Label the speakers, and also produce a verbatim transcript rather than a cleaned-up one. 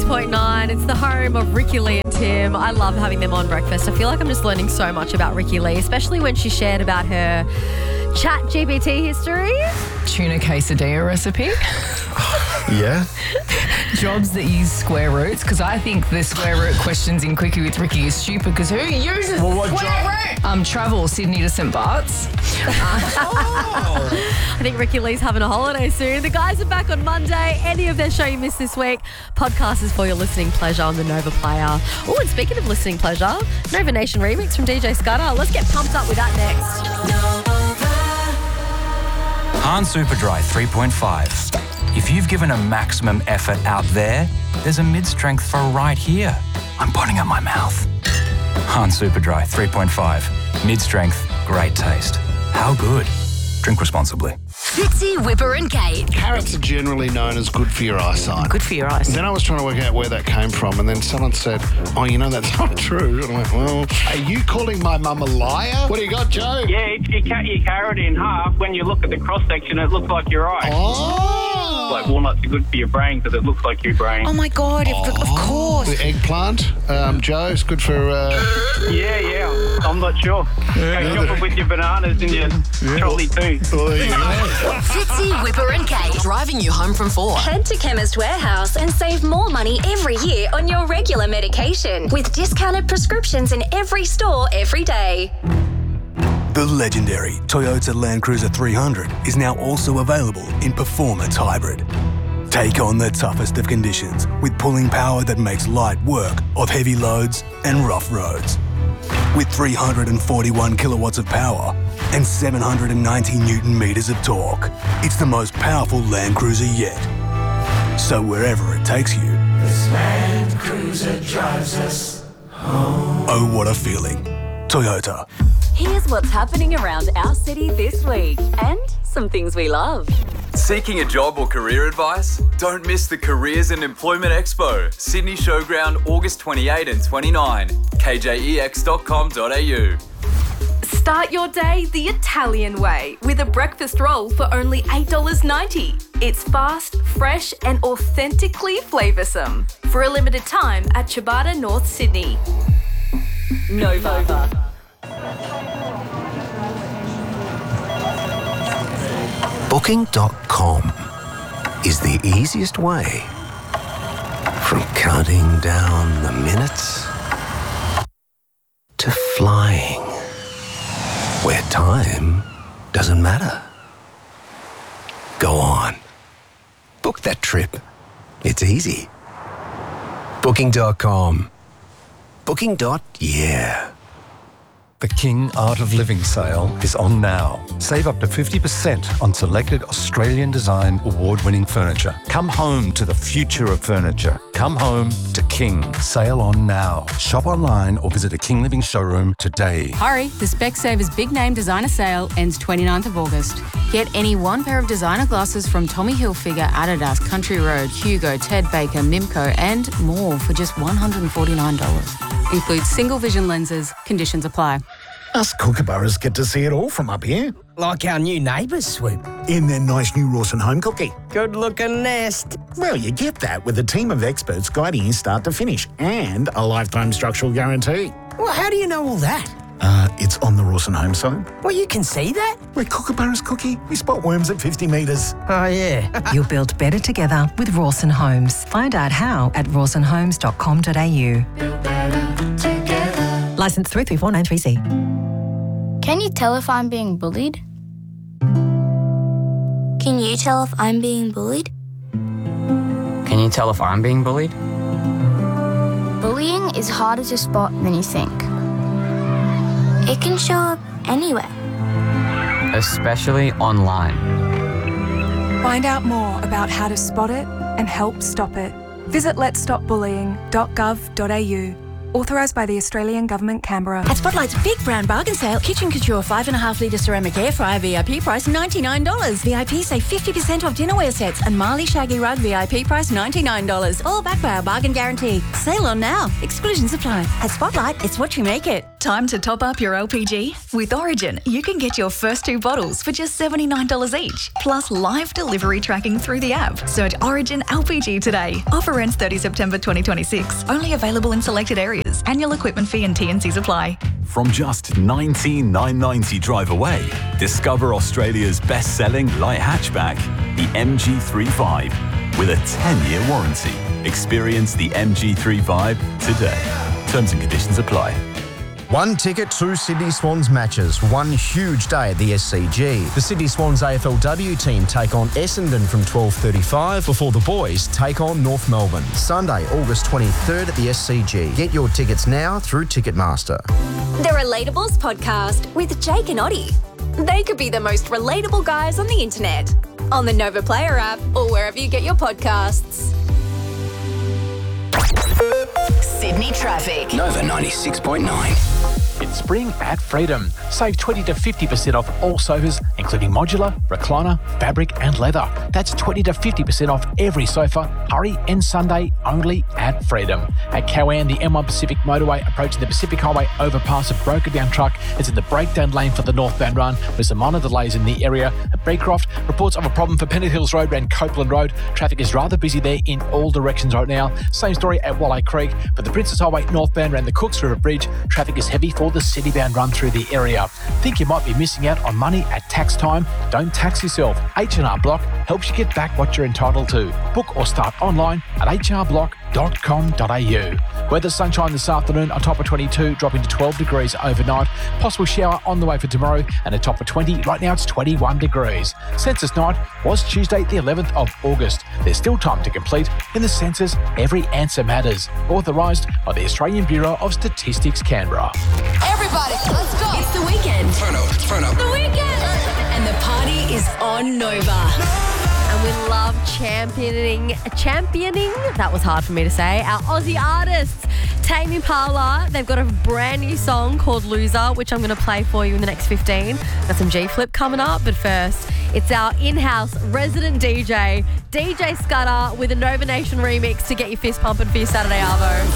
Speaker 1: point nine. It's the home of Ricky Lee and Tim. I love having them on breakfast. I feel like I'm just learning so much about Ricky Lee, especially when she shared about her Chat G P T history.
Speaker 2: Tuna quesadilla recipe.
Speaker 3: Yeah.
Speaker 2: Jobs that use square roots, because I think the square root questions in Quickie with Ricky is stupid because who uses
Speaker 3: Well, what
Speaker 2: square
Speaker 3: job?
Speaker 2: root? Um, travel, Sydney to Saint Bart's.
Speaker 1: I think Ricky Lee's having a holiday soon. The guys are back on Monday. Any of their show you missed this week, podcast is for your listening pleasure on the Nova Player. Oh, and speaking of listening pleasure, Nova Nation remix from D J Scudder. Let's get pumped up with that next.
Speaker 4: Han Superdry three point five. If you've given a maximum effort out there, there's a mid-strength for right here. I'm putting out my mouth. Han Superdry three point five. Mid-strength, great taste. How good? Drink responsibly.
Speaker 5: Fitzy, Whipper and Kate.
Speaker 3: Carrots are generally known as good for your eyesight.
Speaker 2: Good for your eyes.
Speaker 3: Then I was trying to work out where that came from, and then someone said, oh, you know, that's not true. And I went, well, are you calling my mum a liar? What do you got, Joe?
Speaker 6: Yeah, if you cut your carrot in half, when you look at the cross-section, it looks like your eye.
Speaker 3: Oh.
Speaker 6: Like walnuts are good for your brain because it looks like your brain.
Speaker 2: Oh my God, of, of course.
Speaker 3: The eggplant, um, Joe, it's good for... Uh...
Speaker 6: Yeah, yeah, I'm not sure. Go shop it with your bananas and your trolley too.
Speaker 3: Oh, there you go.
Speaker 5: Fitzy, Whipper and Kate. Driving you home from four.
Speaker 7: Head to Chemist Warehouse and save more money every year on your regular medication with discounted prescriptions in every store every day.
Speaker 8: The legendary Toyota Land Cruiser three hundred is now also available in Performance Hybrid. Take on the toughest of conditions with pulling power that makes light work of heavy loads and rough roads. With three hundred forty-one kilowatts of power and seven hundred ninety newton meters of torque, it's the most powerful Land Cruiser yet. So wherever it takes you, this Land Cruiser drives us home. Oh, what a feeling. Toyota.
Speaker 9: Here's what's happening around our city this week and some things we love.
Speaker 10: Seeking a job or career advice? Don't miss the Careers and Employment Expo, Sydney Showground, August twenty-eighth and twenty-ninth, k j e x dot com dot a u.
Speaker 11: Start your day the Italian way with a breakfast roll for only eight dollars ninety. It's fast, fresh and authentically flavoursome. For a limited time at Ciabatta, North Sydney.
Speaker 9: Nova.
Speaker 12: Booking dot com is the easiest way from counting down the minutes to flying, where time doesn't matter. Go on. Book that trip. It's easy. Booking dot com. Booking. Yeah.
Speaker 13: The King Art of Living sale is on now. Save up to fifty percent on selected Australian design award-winning furniture. Come home to the future of furniture. Come home to King. Sale on now. Shop online or visit a King Living showroom today.
Speaker 14: Hurry, the Specsavers Big Name Designer Sale ends twenty-ninth of August. Get any one pair of designer glasses from Tommy Hilfiger, Adidas, Country Road, Hugo, Ted Baker, Mimco and more for just one hundred forty-nine dollars. Includes single vision lenses. Conditions apply.
Speaker 15: Us kookaburras get to see it all from up here.
Speaker 16: Like our new neighbours, Swoop.
Speaker 15: In their nice new Rawson home cookie.
Speaker 16: Good-looking nest.
Speaker 15: Well, you get that with a team of experts guiding you start to finish and a lifetime structural guarantee.
Speaker 16: Well, how do you know all that?
Speaker 15: Uh, it's on the Rawson home site.
Speaker 16: Well, you can see that?
Speaker 15: We're kookaburras, Cookie. We spot worms at fifty metres.
Speaker 16: Oh, yeah.
Speaker 17: You'll build better together with Rawson Homes. Find out how at rawson homes dot com dot a u. Licensed three three four nine three C.
Speaker 18: Can you tell if I'm being bullied? Can you tell if I'm being bullied?
Speaker 19: Can you tell if I'm being bullied?
Speaker 18: Bullying is harder to spot than you think. It can show up anywhere.
Speaker 19: Especially online.
Speaker 20: Find out more about how to spot it and help stop it. Visit lets stop bullying dot gov dot a u. Authorised by the Australian Government, Canberra.
Speaker 7: At Spotlight's Big Brown Bargain Sale, Kitchen Couture five and a half litre ceramic air fryer V I P price ninety-nine dollars. V I P save fifty percent off dinnerware sets and Marley Shaggy Rug V I P price ninety-nine dollars. All backed by our bargain guarantee. Sale on now. Exclusions apply. At Spotlight, it's what you make it.
Speaker 21: Time to top up your L P G? With Origin, you can get your first two bottles for just seventy-nine dollars each, plus live delivery tracking through the app. Search Origin L P G today. Offer ends thirtieth September twenty twenty-six. Only available in selected areas. Annual equipment fee and T and Cs apply.
Speaker 22: From just nineteen thousand nine hundred ninety drive away, discover Australia's best-selling light hatchback, the M G thirty-five, with a ten-year warranty. Experience the M G thirty-five today. Terms and conditions apply.
Speaker 23: One ticket, two Sydney Swans matches, one huge day at the S C G. The Sydney Swans A F L W team take on Essendon from twelve thirty-five before the boys take on North Melbourne. Sunday, August twenty-third at the S C G. Get your tickets now through Ticketmaster.
Speaker 24: The Relatables podcast with Jake and Oddie. They could be the most relatable guys on the internet. On the Nova Player app or wherever you get your podcasts.
Speaker 5: Sydney traffic.
Speaker 12: Nova ninety-six point nine.
Speaker 25: It's spring at Freedom. Save twenty to fifty percent off all sofas, including modular, recliner, fabric and leather. That's twenty to fifty percent off every sofa. Hurry and Sunday only at Freedom. At Cowan, the M one Pacific motorway approaching the Pacific Highway overpass, a broken down truck is in the breakdown lane for the northbound run with some minor delays in the area. At Beecroft, reports of a problem for Pennant Hills Road and Copeland Road. Traffic is rather busy there in all directions right now. Same story at Walleye Creek, but the Princess Highway northbound around the Cooks River Bridge, traffic is heavy for the city-bound run through the area. Think you might be missing out on money at tax time? Don't tax yourself. H and R Block helps you get back what you're entitled to. Book or start online at h r block dot com dot a u. Weather sunshine this afternoon, a top of twenty-two, dropping to twelve degrees overnight. Possible shower on the way for tomorrow and a top of twenty. Right now it's twenty-one degrees. Census night was Tuesday the eleventh of August. There's still time to complete. In the census, every answer matters. Authorised by the Australian Bureau of Statistics, Canberra.
Speaker 5: Everybody, let's go. It's the weekend.
Speaker 12: Turn up, turn up.
Speaker 5: The weekend. And the party is on Nova.
Speaker 1: And we love championing, championing, that was hard for me to say, our Aussie artists. Tame Impala, they've got a brand new song called Loser, which I'm going to play for you in the next fifteen. Got some G-Flip coming up, but first, it's our in-house resident D J, D J Scudder, with a Nova Nation remix to get your fist pumping for your Saturday arvo.